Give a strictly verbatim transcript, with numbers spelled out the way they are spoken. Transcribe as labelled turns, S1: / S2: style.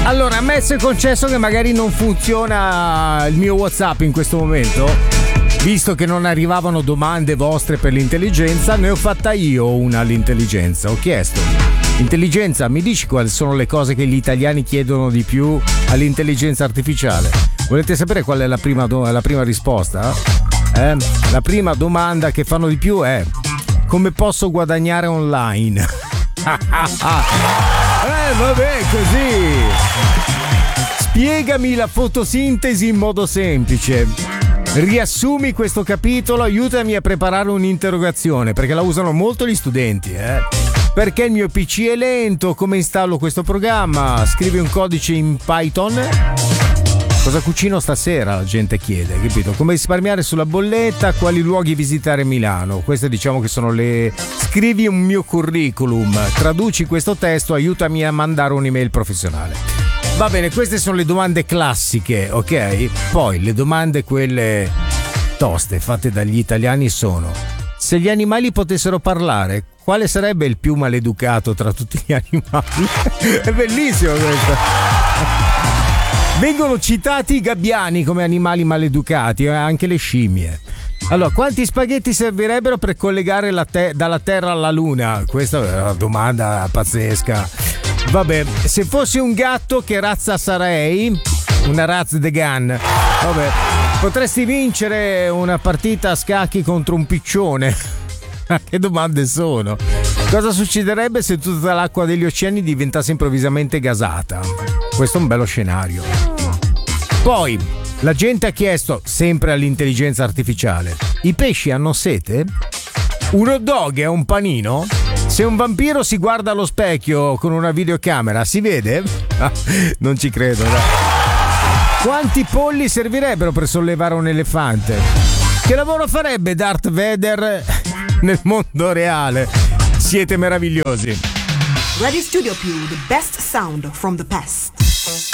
S1: Allora, ammesso e concesso che magari non funziona il mio WhatsApp in questo momento, visto che non arrivavano domande vostre per l'intelligenza, ne ho fatta io una all'intelligenza. Ho chiesto: intelligenza, mi dici quali sono le cose che gli italiani chiedono di più all'intelligenza artificiale? Volete sapere qual è la prima, do- la prima risposta? Eh? La prima domanda che fanno di più è: come posso guadagnare online? Eh vabbè, così. Spiegami la fotosintesi in modo semplice. Riassumi questo capitolo, aiutami a preparare un'interrogazione, perché la usano molto gli studenti, eh. Perché il mio P C è lento? Come installo questo programma? Scrivi un codice in Python. Cosa cucino stasera? La gente chiede, capito? Come risparmiare sulla bolletta? Quali luoghi visitare a Milano? Queste diciamo che sono le... Scrivi un mio curriculum, traduci questo testo, aiutami a mandare un'email professionale. Va bene, queste sono le domande classiche, ok? Poi le domande quelle toste fatte dagli italiani sono: se gli animali potessero parlare, quale sarebbe il più maleducato tra tutti gli animali? È bellissimo questo. Vengono citati i gabbiani come animali maleducati, e anche le scimmie. Allora, quanti spaghetti servirebbero per collegare la te- dalla Terra alla Luna? Questa è una domanda pazzesca. Vabbè, se fossi un gatto, che razza sarei? Una razza de gun. Vabbè, potresti vincere una partita a scacchi contro un piccione. Che domande sono? Cosa succederebbe se tutta l'acqua degli oceani diventasse improvvisamente gasata? Questo è un bello scenario. Poi, la gente ha chiesto, sempre all'intelligenza artificiale: i pesci hanno sete? Un hot dog è un panino? Se un vampiro si guarda allo specchio con una videocamera, si vede? Non ci credo, dai. Quanti polli servirebbero per sollevare un elefante? Che lavoro farebbe Darth Vader nel mondo reale? Siete meravigliosi.
S2: Radio Studio Più, the best sound from the past.